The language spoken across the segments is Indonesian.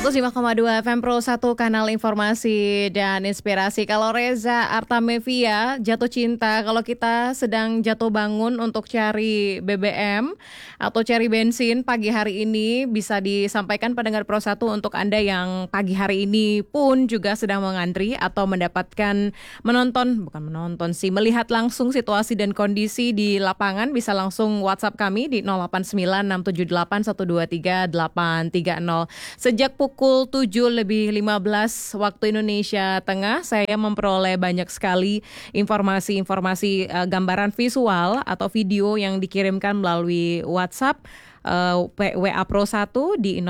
105,2 FM Pro 1 kanal informasi dan inspirasi. Kalau Reza Artamevia jatuh cinta, kalau kita sedang jatuh bangun untuk cari BBM atau cari bensin pagi hari ini, bisa disampaikan pendengar Pro 1 untuk Anda yang pagi hari ini pun juga sedang mengantri atau melihat langsung situasi dan kondisi di lapangan, bisa langsung WhatsApp kami di 089678123830. Sejak pukul 7:15 waktu Indonesia Tengah, saya memperoleh banyak sekali informasi-informasi gambaran visual atau video yang dikirimkan melalui WhatsApp WA Pro 1 di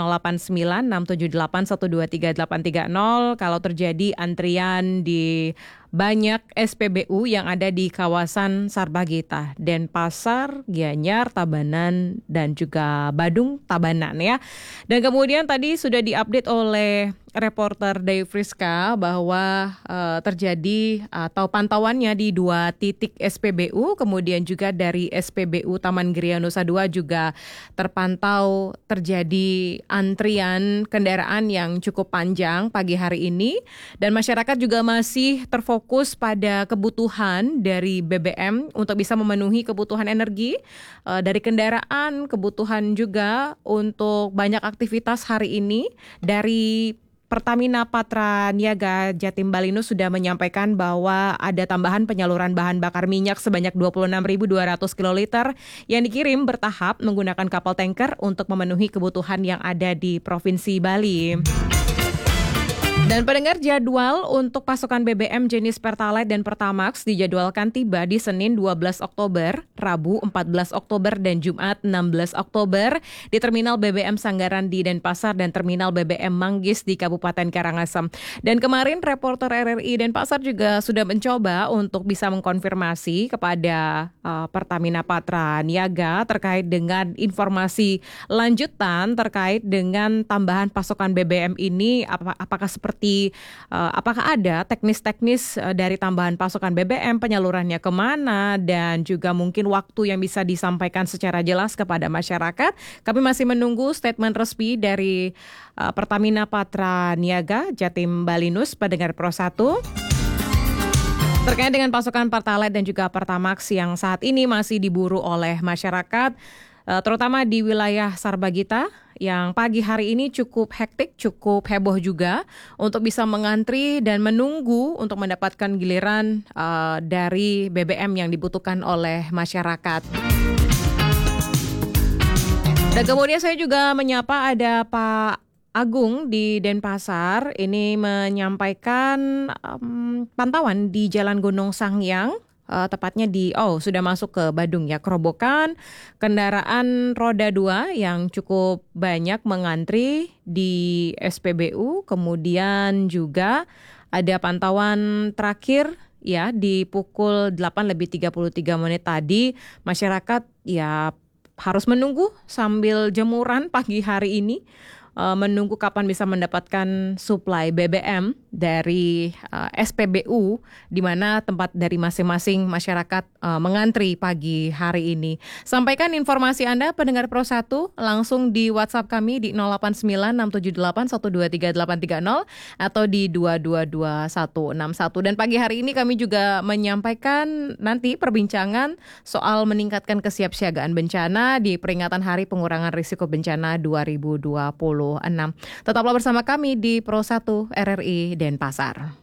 089678123830 kalau terjadi antrian di banyak SPBU yang ada di kawasan Sarbagita, Denpasar, Gianyar, Tabanan, dan juga Badung, Tabanan ya. Dan kemudian tadi sudah diupdate oleh reporter Dave Friska bahwa terjadi atau pantauannya di 2 titik SPBU, kemudian juga dari SPBU Taman Gria Nusa Dua juga terpantau terjadi antrian kendaraan yang cukup panjang pagi hari ini, dan masyarakat juga masih terfokus pada kebutuhan dari BBM untuk bisa memenuhi kebutuhan energi dari kendaraan, kebutuhan juga untuk banyak aktivitas hari ini. Dari Pertamina Patra Niaga Jatim Balinus sudah menyampaikan bahwa ada tambahan penyaluran bahan bakar minyak sebanyak 26.200 kiloliter yang dikirim bertahap menggunakan kapal tanker untuk memenuhi kebutuhan yang ada di Provinsi Bali. Dan pendengar, jadwal untuk pasokan BBM jenis Pertalite dan Pertamax dijadwalkan tiba di Senin 12 Oktober, Rabu 14 Oktober, dan Jumat 16 Oktober di Terminal BBM Sanggaran di Denpasar dan Terminal BBM Manggis di Kabupaten Karangasem. Dan kemarin reporter RRI Denpasar juga sudah mencoba untuk bisa mengkonfirmasi kepada Pertamina Patra Niaga terkait dengan informasi lanjutan terkait dengan tambahan pasokan BBM ini, apakah ada teknis-teknis dari tambahan pasokan BBM, penyalurannya kemana, dan juga mungkin waktu yang bisa disampaikan secara jelas kepada masyarakat. Kami masih menunggu statement resmi dari Pertamina Patra Niaga Jatim Balinus, pendengar Pro 1. Terkait dengan pasokan Pertalite dan juga Pertamax yang saat ini masih diburu oleh masyarakat, terutama di wilayah Sarbagita, yang pagi hari ini cukup hektik, cukup heboh juga untuk bisa mengantri dan menunggu untuk mendapatkan giliran dari BBM yang dibutuhkan oleh masyarakat. Dan kemudian saya juga menyapa ada Pak Agung di Denpasar, ini menyampaikan pantauan di Jalan Gunung Sanghyang. Tepatnya sudah masuk ke Badung ya, kerobokan kendaraan roda 2 yang cukup banyak mengantri di SPBU. Kemudian juga ada pantauan terakhir ya di pukul 8:33 tadi, masyarakat ya harus menunggu sambil jemuran pagi hari ini, menunggu kapan bisa mendapatkan suplai BBM dari SPBU, di mana tempat dari masing-masing masyarakat mengantri pagi hari ini. Sampaikan informasi Anda pendengar Pro 1 langsung di WhatsApp kami di 089678123830 atau di 222161. Dan pagi hari ini kami juga menyampaikan nanti perbincangan soal meningkatkan kesiapsiagaan bencana di peringatan Hari Pengurangan Risiko Bencana 2026. Tetaplah bersama kami di Pro 1 RRI Denpasar.